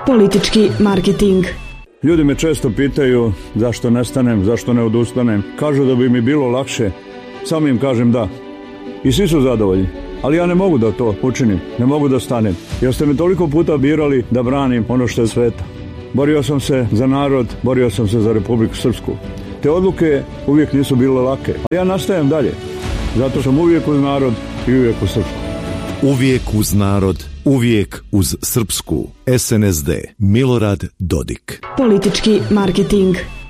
Politički marketing. Ljudi me često pitaju zašto nestanem, zašto ne odustanem. Kažu da bi mi bilo lakše. Sam im kažem da. I svi su zadovoljni. Ali ja ne mogu da to učinim. Ne mogu da stanem. Jer ste me toliko puta birali da branim ono što je sveta. Borio sam se za narod, borio sam se za Republiku Srpsku. Te odluke uvijek nisu bile lake. Ja nastajem dalje. Zato sam uvijek uz narod i uvijek uz Srpsku. Uvijek uz narod, uvijek uz Srpsku. SNSD. Milorad Dodik. Politički marketing.